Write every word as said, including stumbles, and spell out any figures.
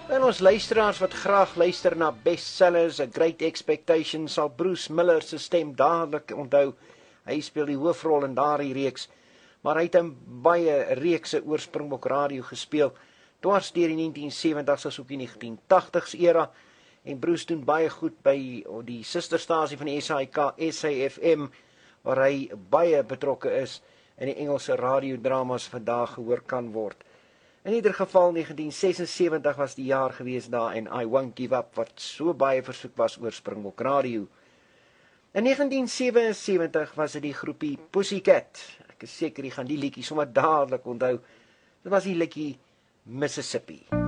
En ons luisteraars wat graag luister na bestsellers, A Great Expectation, sal Bruce Miller se stem dadelik onthou. Hy speel die hoofrol in daardie reeks, maar hy het in baie reekse oor Springbok Radio gespeel, dwars deur die negentien sewenties as ook die negentien tagtigs era, en Bruce doen baie goed by die sisterstasie van die S A I K, S A F M, waar hy baie betrokke is in die Engelse radiodramas vandag gehoor kan word. In ieder geval, negentien sesensewentig was die jaar gewees daar en I Won't Give Up, wat so baie versoek was oor Springbok Radio. In negentien sewensewentig was dit die groepie Pussycat. Ek is seker, die gaan die liedjie sommer dadelik onthou. Dit was die liedjie Mississippi.